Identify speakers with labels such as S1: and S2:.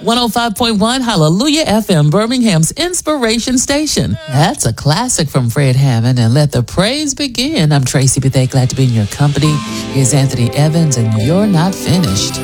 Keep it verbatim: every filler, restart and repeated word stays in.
S1: one oh five point one Hallelujah F M, Birmingham's inspiration station. That's a classic from Fred Hammond, and let the praise begin. I'm Tracy Bethea, glad to be in your company. Here's Anthony Evans, and You're Not Finished.